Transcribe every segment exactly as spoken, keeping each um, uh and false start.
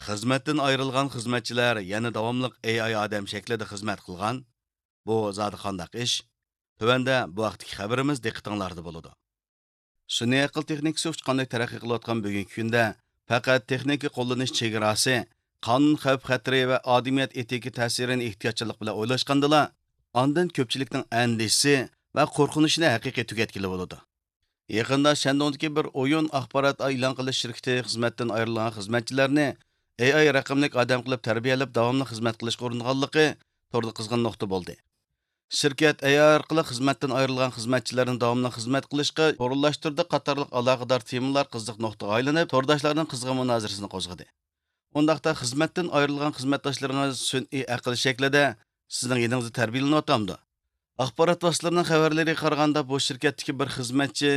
Xizmatdan ayrilgan xizmatchilar yana davomliq A I odam shaklida xizmat qilgan. Bu zodi qandaq ish? Tövəndə bu vaqtdagi xabarimiz diqqətinizdə bo'ladi. Sun'iy aql texnikasi qanday taraqqiy qilayotgan bugungi kunda faqat texnika qo'llanish chegarasi, qonun xavf-xatari va odamiyat etiki ta'sirini ehtiyotchilik bilan o'ylashgandala, ondan ko'pchilikning andisi va qo'rqinishini haqiqiy tugatgili bo'ladi. Yaqında Shandongdagi bir o'yin axborot e'lon qilish shirkati xizmatdan ayrilgan xizmatchilarni A I raqamlik odam qilib tarbiyalab davomli xizmat qilishga uringanligi torda qizg'in nuqta bo'ldi. Şirket A I orqali xizmatdan ayrilgan xizmatchilarni davomli xizmat qilishga o'rinlashtirdi qatorliq aloqador temalar qiziq nuqtaga aylanib, tordashlarning qizg'in munozarasini qo'zg'adi. Undaqda xizmatdan ayrilgan xizmatdoshlaringiz sun'iy aql shaklida sizning yoningizda tarbiyalanyapti. Axborot vositalarining xabarlariga qaraganda bu shirkatdagi bir xizmatchi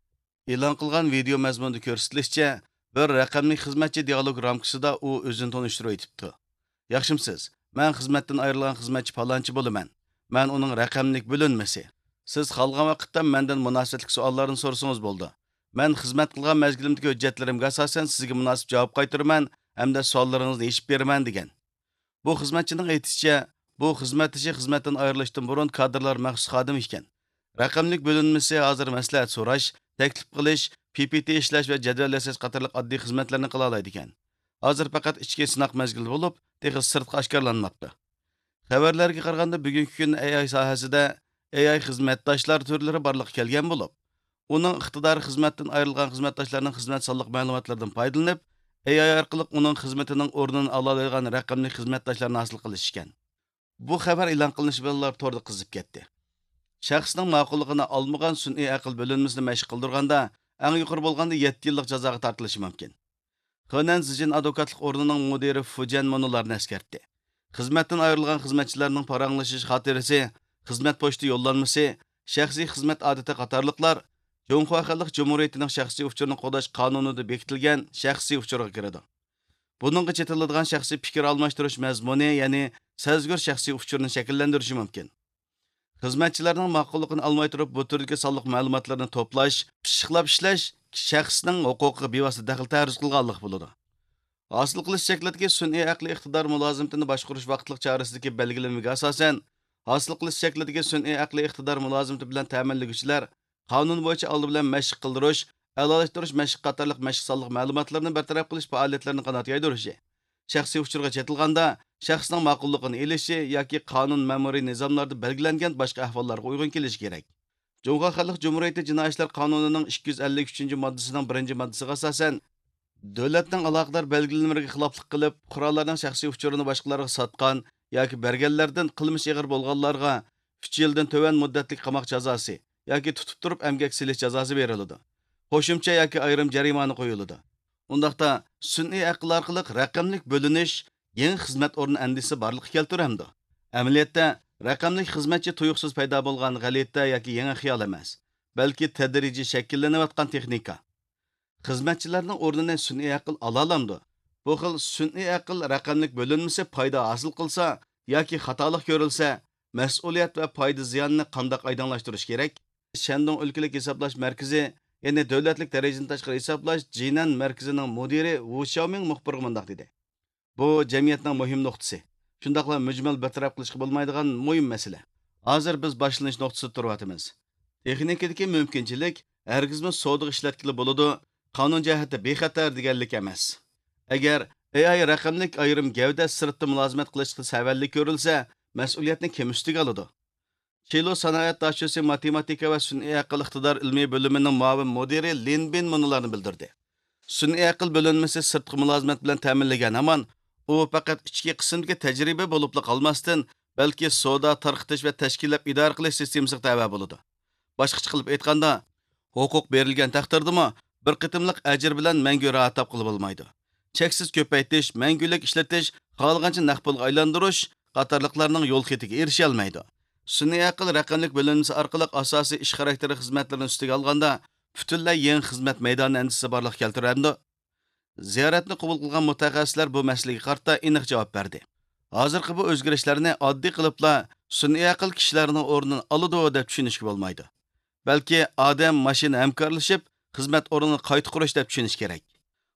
e'lon qilgan video mazmunida ko'rsatilishicha, bir raqamli xizmatchi dialog ramkasida u o'zini tanishtirib aytibdi. Yaxshimsiz, men xizmatdan ayrilgan xizmatchi falonchi bo'laman. Men uning raqamlik bo'linmasi. Siz qolgan vaqtda mendan munosabatli savollarni so'rasangiz bo'ldi. Men xizmat qilgan mezgilimdagi hujjatlarimga asosan sizga munosib javob qaytaraman hamda savollaringizni yechib beraman degan. Bu xizmatchining aytishicha, bu xizmatchi xizmatdan ayrilishdan burun kadrlar maxsus xodim ekan. Raqamlik bo'linmasi hozir maslahat so'rash, taklif qilish, P P T ishlash va jadval yasash qatorliq oddiy xizmatlarni qila oladi ekan. Hozir faqat ichki sinoq mezgili bo'lib, texnik sirtqa oshkorlanmoqda. Xabarlarga qaraganda bugungi kun A I sohasida A I xizmatdoshlar turlari borliqqa kelgan bo'lib, uning iqtidori xizmatdan ayrilgan xizmatdoshlarning xizmat sonliq ma'lumotlaridan foydalanib, A I orqali uning xizmatining o'rnini ola oladigan raqamli xizmatdoshlarni hosil qilish ekan. Bu xabar e'lon qilinishi bilan torda qizib ketdi. Shaxsning ma'qulligini olmagan sun'iy aql bo'linmasini mashq qildirganda, eng yuqori bo'lganda yetti yillik jazoga tortilishi mumkin. Xanan Zijin advokatlik o'rnining mudiri Fujian Monularni eskartdi. Xizmatdan ayrilgan xizmatchilarning paranglashish xotirasi, xizmat pochta yo'llanmasi, shaxsiy xizmat odati qatorliqlar Jonghua Xalq Jumhuriyatining shaxsiy uchurini qo'llash qonunida bekitilgan shaxsiy uchurga kiradi. Buningga chetiladigan shaxsiy fikr almashtirish mazmuni, ya'ni sezgur shaxsiy uchurni shakllantirishi mumkin. Xizmatchilarning ma'qulligini olmay turib bu turdagi sonliq ma'lumotlarni to'plash, pishiqlab ishlash shaxsning huquqiga bevosita daxl ta'riz qilganlik bo'ladi. Hosil qilish shaklidagi sun'iy aqliy iqtidor mulozimatini boshqarish vaqtliq chorasidagi belgilanmaga asosan, hosil qilish shaklidagi sun'iy aqliy iqtidor mulozimati bilan ta'minlaguvchilar qonun bo'yicha oldi bilan mashq qildirish, aloqalash mashq qatorliq mashq sonliq ma'lumotlarni bartaraf qilish faoliyatlarini qanot yaydirishi, shaxsiy uchurga chetilganda shaxsning ma'qulligini elishi yoki qonun ma'muriy nizomlarda belgilangan boshqa ahvollarga uyg'un kelishi kerak. Jonghua Xalq Jumhuriyati Jinoiy ishlar qonunining ikki yuz ellik uchinchi moddasining birinchi moddasiga asosan davlatning aloqador belgilamalariga xiloflik qilib, qurollarning shaxsiy uchurini boshqalarga sotgan yoki berganlardan qilmish ig'ir bo'lganlarga uch yildan to'van muddatli qamoq jazosi yoki tutib turib emgak silish jazosi beriladi. Qo'shimcha yoki ayrim jarimani qo'yiladi. Undaqda sun'iy aql orqali raqamlik bo'linish yangi xizmat o'rni andisi borliqqa keltiramdi. Amaliyotda raqamlik xizmatchi tuyuqsiz paydo bo'lgan g'alati yoki yangi xiyol emas, balki tadrijiy shakllanayotgan texnika. Xizmatchilarning o'rnini sun'iy aql ola olamdi. Bu xil sun'iy aql raqamlik bo'linmasi foyda hosil qilsa yoki xatolik ko'rilsa, mas'uliyat va foyda ziyonni qanday oydinlashtirish kerak? Shandong o'lkalik hisoblash markazi, ya'ni davlatlik darajadan tashqari hisoblash Jinan markazining mudiri Wu Xiaoming muxbirga mundaq dedi. Bu jamiyatning muhim nuqtasi. Shundaqla mujmal bartaraf qilishga bo'lmaydigan muhim masala. Hozir biz boshlanish nuqtasida turyapmiz. Texnikadagi mumkinchilik hargizmi savdo ishlatgili bo'ladi, qonun jihatda bexatar deganlik emas. Agar A I raqamlik ayrim gavda sirtda mulozimat qilishga savallik ko'rilsa, mas'uliyatni kim ustiga oladi? Chilo sanoat dashasi matematika va sun'iy aql iqtidor ilmiy bo'limining muavin mudiri Lin Bin Monularni bildirdi. Sun'iy aql bo'linmasi sirtqi mulozimat bilan ta'minlangan hamon u faqat ichki qismdagi tajriba bo'lib qolmasdan, balki savdo, tarqitish va tashkillab idora qilish sistemasiga tabe bo'ladi. Boshqacha qilib aytganda, huquq berilgan taqdirdami bir qitimliq ajr bilan mangu rohat topqilib bo'lmaydi. Cheksiz ko'paytirish, mangulik ishlatish, xohlagancha naqd pulga aylantirish qatorliqlarning yo'l xetiga erisha olmaydi. Sun'iy aql raqamlik bo'linmasi orqali asosiy ish xarakteri xizmatlarini ustiga olganda butunlay yangi xizmat maydoni andisi borliq keltiradi. Ziyoratni qabul qilgan mutaxassislar bu masalaga qarta aniq javob berdi. Hozirgi bu o'zgarishlarni oddiy qilibla sun'iy aql kishilarning o'rnini oladi deb tushunishga bo'lmaydi. Balki odam mashina hamkorlashib xizmat o'rnini qayta qurish deb tushunish kerak.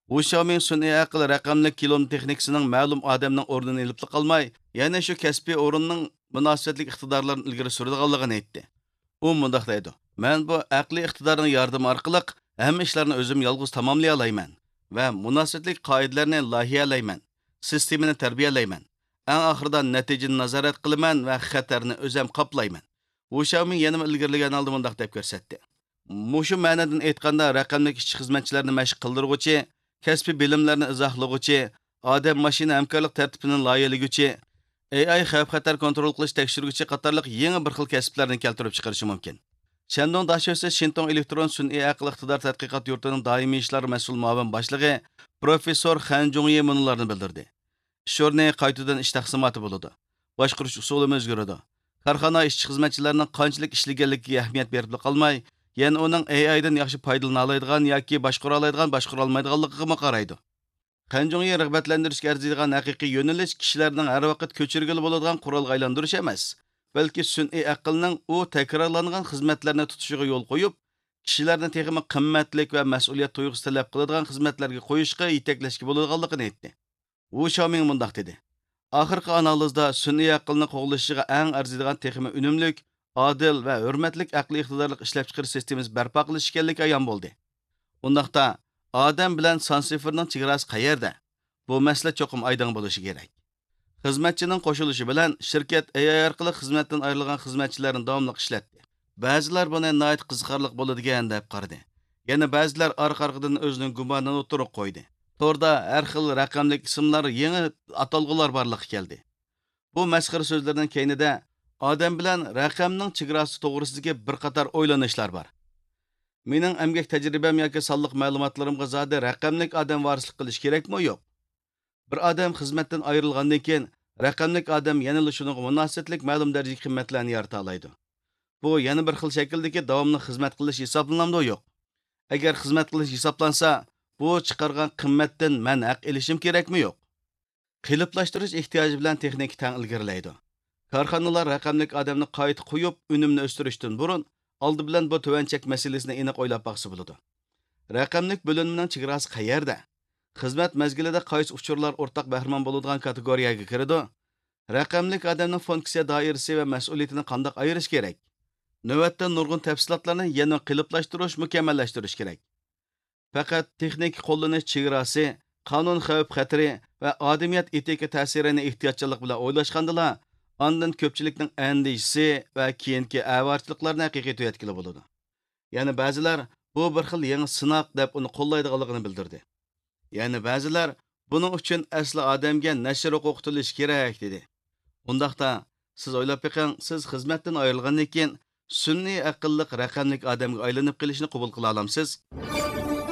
Bu Xiaomi sun'iy aql raqamli kilom texnikasining ma'lum odamning o'rnini ilib qolmay, yana shu kasbiy o'rinning munosabatli iqtidorlarini ilgari suradiganligini aytdi. U mundaq deydi: "Men bu aqliy iqtidorning yordami orqali hamma ishlarni o'zim yolg'iz tamomlay olayman va munosabatli qoidalarni loyihalayman, sistemani tarbiyalayman. Eng oxirida natijani nazorat qilaman va xatarni o'zim qoplayman." Bu Xiaomi yana ilgirlagan holda mundaq deb ko'rsatdi: "Mushu ma'nodan aytganda raqamli ishchi xizmatchilarni mashq qildiruvchi, kasbiy bilimlarni izohlovchi, odam mashina hamkorlik tartibini loyihalaguvchi, A I xavf-xatar kontrol qilish tekshiruvchi qatorliq yangi bir xil kasblarni keltirib chiqarishi mumkin." Shandong Dashyosi Shintong elektron sun'iy aql iqtidor tadqiqot yurtining doimiy ishlar mas'ul muavin boshlig'i professor Han Jongye munlarni bildirdi. Ish o'rni qaytadan ish taqsimoti bo'ladi. Boshqarish usulimi o'zgaradi. Korxona ishchi xizmatchilarining qanchalik ishlaganligiga ahamiyat berib qolmay, yana uning A I dan yaxshi foydalana oladigan yoki boshqara oladigan, boshqara olmaydiganligiga qaraydi. Qanjongga rag'batlantirishga arziydigan haqiqiy yo'nalish kishilarning har vaqt ko'chirgili bo'ladigan qurolga aylantirish emas, balki sun'iy aqlning u takrorlangan xizmatlarni tutishiga yo'l qo'yib, kishilarni texnik qimmatlik va mas'uliyat tuyg'usi talab qiladigan xizmatlarga qo'yishga yetaklashga bo'ladiganligini aytdi. U Xiaomi mundaq dedi: "Oxirgi analizda sun'iy aqlni qo'g'lishiga eng arziydigan texnik unumlik, odil va hurmatlik aqliy iqtidorli ishlab chiqarish sistemasi barpo qilish ekanligi ayon bo'ldi. Undaqda odam bilan son sifirning chegarasi qayerda? Bu masala cho'qim oydin bo'lishi kerak." Xizmatchining qo'shilishi bilan shirkat A I orqali xizmatdan ayrilgan xizmatchilarni davomli ishlatdi. Ba'zilar buni nihoyat qiziqarli bo'ladigan deb qaradi. Yana ba'zilar orqa-orqadan o'zining gumonini o'tirib qo'ydi. Torda har xil raqamli ismlar, yangi atalg'ular borligi keldi. Bu masxara so'zlardan keyinida odam bilan raqamning chegarasi to'g'risidagi bir qator o'ylanishlar bor. Mening emgak tajribam yoki sonliq ma'lumotlarimga zodi raqamlik odam varislik qilish kerakmi yo'q? Bir odam xizmatdan ayrilgandan keyin raqamlik odam yana shunga munosabatlik ma'lum darajadagi qimmatlarni yarata oladi. Bu yana bir xil shakldagi davomli xizmat qilish hisoblanamdi yo'q? Agar xizmat qilish hisoblansa, bu chiqargan qimmatdan men haq elishim kerakmi yo'q? Qiliblashtirish ehtiyoji bilan texnik tang ilgarilaydi. Korxonalar raqamlik odamni qayta qo'yib, unumni o'stirishdan burun oldi bilan bu tuvanchak masalasini aniq o'ylab baqsa bo'ladi. Raqamlik bo'linmaning chegarasi qayerda? Xizmat mezgilida qaysi uchurlar o'rtaq bahramon bo'ladigan kategoriyaga kiradi? Raqamlik odamning funksiya doirasi va mas'uliyatini qanday ayirish kerak? Navbatda nurg'un tafsilotlarni yana qiliblashtirish, mukammallashtirish kerak. Faqat texnik qo'llanish chegarasi, qonun xavf-xatari va odamiyat etika ta'sirini ehtiyotchilik bilan o'ylashgandala, ondan ko'pchilikning andishisi va keyingi avarchiliklarni haqiqiy tuyatkili bo'ladi. Ya'ni ba'zilar bu bir xil yangi sinoq deb uni qo'llaydiganligini bildirdi. Ya'ni ba'zilar buning uchun asli odamga nashr huquq to'lish kerak dedi. Undaqda siz o'ylab beqing, siz xizmatdan ayrilgandan keyin sun'iy aqlliq raqamlik odamga aylanib qilishni qabul qila olamsiz?